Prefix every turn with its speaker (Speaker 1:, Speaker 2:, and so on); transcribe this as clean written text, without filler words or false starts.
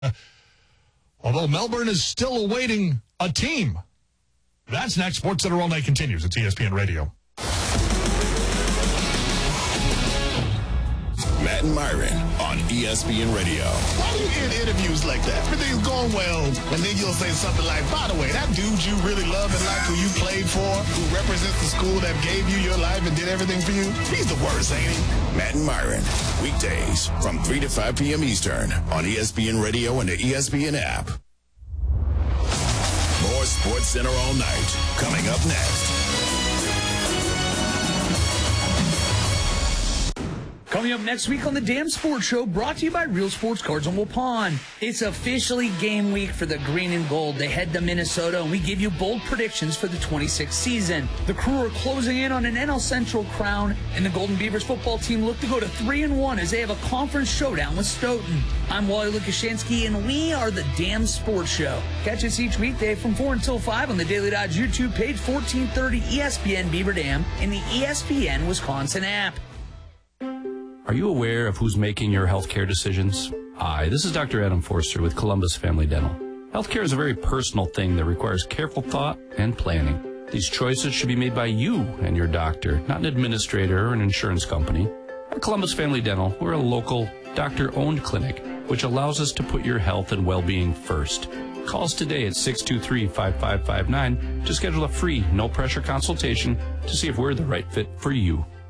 Speaker 1: Although Melbourne is still awaiting a team. That's next. Sports Center All Night continues at ESPN Radio.
Speaker 2: Matt and Myron on ESPN Radio.
Speaker 3: Why do you end interviews like that? Everything's going well, and then you'll say something like, by the way, that dude you really love and like, who you played for, who represents the school that gave you your life and did everything for you, he's the worst, ain't he?
Speaker 2: Matt and Myron, weekdays from 3 to 5 p.m. Eastern on ESPN Radio and the ESPN app. More Sports Center All Night coming up next.
Speaker 4: Coming up next week on the Damn Sports Show, brought to you by Real Sports Cards on Waupun. It's officially game week for the Green and Gold. They head to Minnesota, and we give you bold predictions for the 26th season. The Crew are closing in on an NL Central crown, and the Golden Beavers football team look to go to 3-1 as they have a conference showdown with Stoughton. I'm Wally Lukashansky, and we are the Damn Sports Show. Catch us each weekday from 4 until 5 on the Daily Dodge YouTube page, 1430 ESPN Beaver Dam, and the ESPN Wisconsin app.
Speaker 5: Are you aware of who's making your healthcare decisions? Hi, this is Dr. Adam Forster with Columbus Family Dental. Healthcare is a very personal thing that requires careful thought and planning. These choices should be made by you and your doctor, not an administrator or an insurance company. At Columbus Family Dental, we're a local, doctor-owned clinic, which allows us to put your health and well-being first. Call us today at 623-5559 to schedule a free, no-pressure consultation to see if we're the right fit for you.